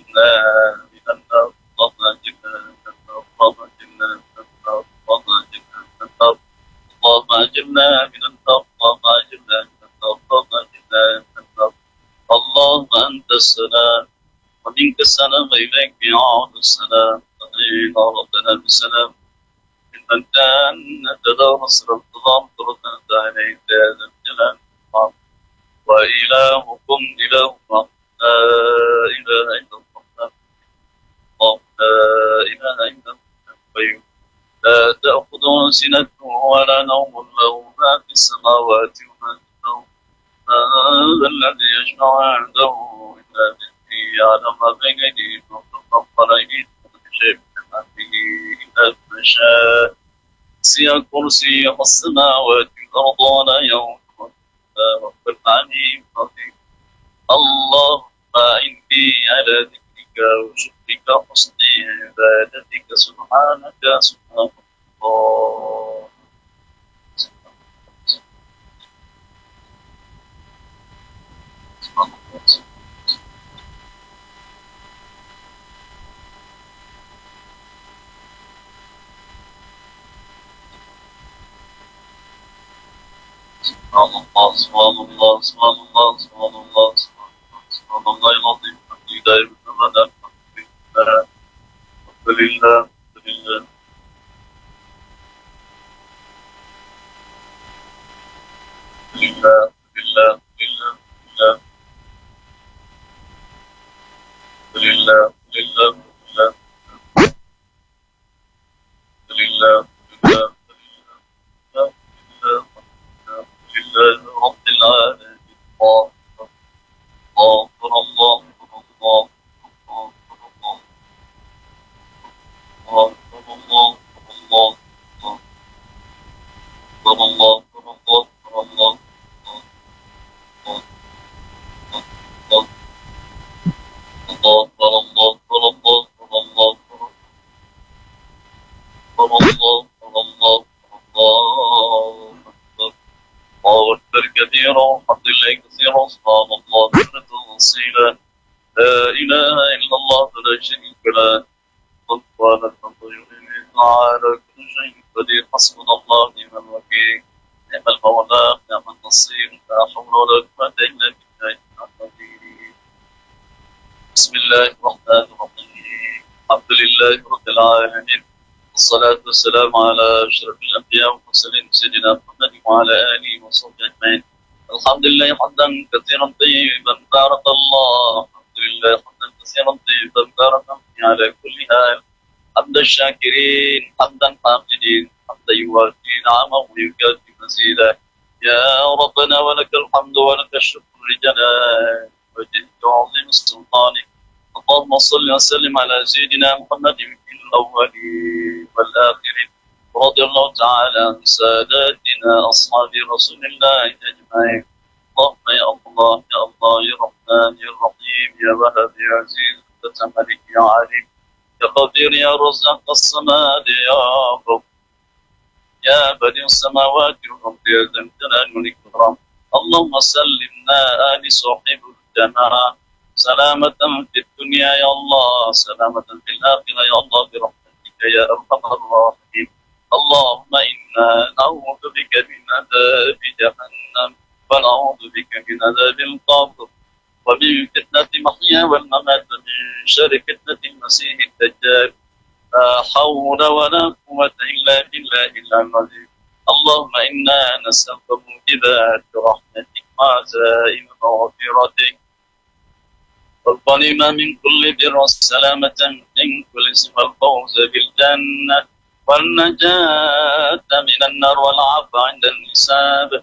من النار اللهم أجرنا من النار اللهم أجرنا من النار اللهم أجرنا من النار اللهم أجرنا من النار اللهم أجرنا من النار اللهم أجرنا من النار اللهم أنت السلام ومنك السلام وإليك يعود السلام علينا ربنا بالسلام إن الجنة دار نصر الظلام تردنا عليك يا ذا الجلال والإكرام وإلهكم إله واحد لا إله إلا الله الله لا إله إلا الله لا تأخذه سنة ولا نوم له ما في السماوات وما في الأرض هذا الذي يشفع عنده إلا بإذنه يعلم ما بين أيديهم وما خلف أيديهم ولا شيء من أمره إلا ما شاء وسع كرسيه السماوات والأرض ولا يؤوده رب العلي العظيم اللهم إني على ذكرك وشكرك وحسن عبادتك سبحانك سبحان الله سبحان الله سبحان الله سبحان الله سبحان الله سبحان الله العظيم الحمد لله أبدا الحمد لله الحمد لله لله لله لله لله لله لله لله لله لله لله رب العالمين الله الله الله الله الله الله الله الله الله الله أكبر كبيرا الحمد لله كثيرا سبحان الله بكرة وأصيلا لا إله إلا الله لا شريك له سبحان الحمد لله تعالى كل شيء قدير حسبنا الله نعم الوكيل نعم المولى نعم النصير لا حول ولا قوة إلا بالله العظيم بسم الله الرحمن الرحيم الحمد لله رب العالمين والصلاة والسلام على أشرف الأنبياء والمرسلين سيدنا محمد وعلى آله وصحبه أجمعين الحمد لله حمدا كثيرا طيبا بارك الله الحمد لله حمدا كثيرا طيبا بارك على كل حال حمد الشاكرين حمدا حامدين حمدا يوافي نعمه ويكافي مزيدا يا ربنا ولك الحمد ولك الشكر لجلال وجهك وعظيم سلطانك اللهم صل وسلم على سيدنا محمد في الأولين والآخرين رضي الله تعالى عن ساداتنا أصحاب رسول الله أجمعين اللهم يا الله يا الله يا رحمن يا رحيم يا وهاب يا عزيز يا ملك يا عليم يا قدير يا رزاق الصمد يا رب يا بديع السماوات والأرض يا ذا الجلال والإكرام اللهم سلمنا آل صاحب الجماعة سلامة في الدنيا يا الله سلامة في الآخرة يا الله برحمتك يا أرحم الراحمين اللهم إنا نعوذ بك من عذاب جهنم ونعوذ بك من عذاب القبر ومن فتنة المحيا والممات ومن شر فتنة المسيح الدجال لا حول ولا قوة إلا بالله العظيم اللهم إنا نسألك موجبات رحمتك وعزائم مغفرتك والغنيمة من كل بر والسلامة من كل اسم والفوز بالجنة والنجاة من النار والعفو عند الحساب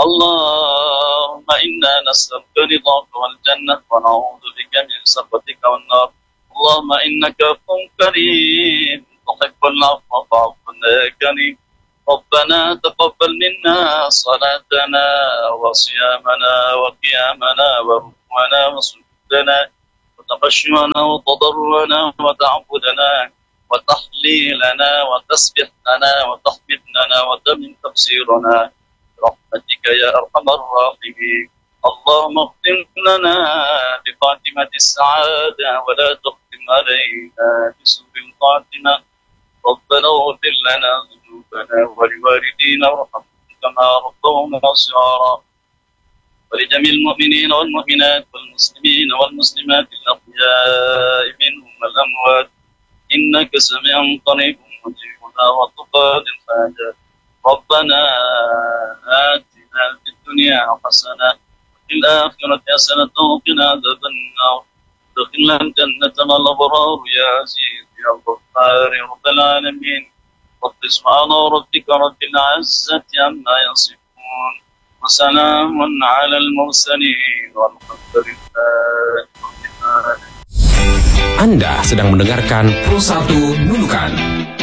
اللهم إنا نسألك رضاك والجنة ونعوذ بك من سخطك والنار اللهم إنك عفو كريم تحب العفو فاعف عنا يا كريم ربنا تقبل منا صلاتنا وصيامنا وقيامنا وركوعنا وسجودنا وتخشعنا وتضرعنا وتعبدنا وتحليلنا وتسبحنا وتحمدنا وتمن تفسيرنا برحمتك يا أرحم الراحمين اللهم اختم لنا بخاتمة السعادة ولا تختم علينا بسوء الخاتمة. ربنا اغفر لنا ذنوبنا ولوالدينا وارحمهم كما ربونا صغارا، ولجميع المؤمنين والمؤمنات والمسلمين والمسلمات الأحياء منهم والأموات، إنك سميع قريب مجيب دعوة قاضي الحاجات. ربنا آتنا في الدنيا حسنة وفي الآخرة حسنة وقنا عذاب النار. ادخلنا الجنة مع الأبرار يا عزيز يا غفار يا رب العالمين. رب سبحان ربك رب العزة عما يصفون وسلام على المرسلين والحمد لله رب العالمين. Anda sedang mendengarkan Pro 1 Nunukan.